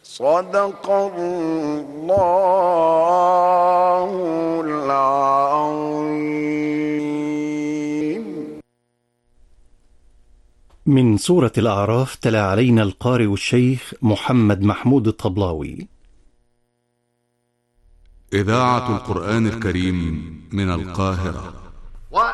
صدق الله العظيم. من سورة الأعراف تلا علينا القارئ الشيخ محمد محمود الطبلاوي. إذاعة القرآن الكريم من القاهرة.